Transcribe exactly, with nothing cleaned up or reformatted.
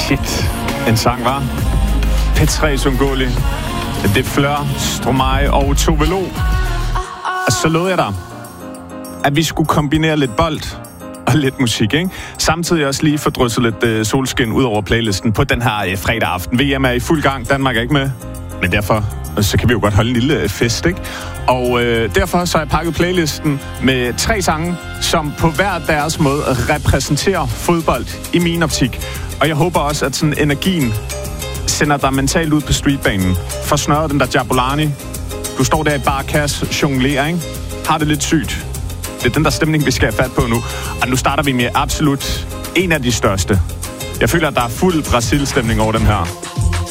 Shit. En sang, var. P tre Sungoli. Det Fleur, Stromae og Tove Lo. Og så lovede jeg dig, at vi skulle kombinere lidt bold og lidt musik, ikke? Samtidig også lige få drysset lidt øh, solskin ud over playlisten på den her øh, fredag aften. V M er i fuld gang, Danmark er ikke med, men derfor så kan vi jo godt holde en lille øh, fest, ikke? Og øh, derfor så har jeg pakket playlisten med tre sange, som på hver deres måde repræsenterer fodbold i min optik. Og jeg håber også, at sådan energien sender dig mentalt ud på streetbanen. For snørret den der Jabulani. Du står der i bare kasse, jonglerer, ikke? Har det lidt sygt. Det er den der stemning, vi skal have fat på nu. Og nu starter vi med absolut en af de største. Jeg føler, at der er fuld Brasil-stemning over den her.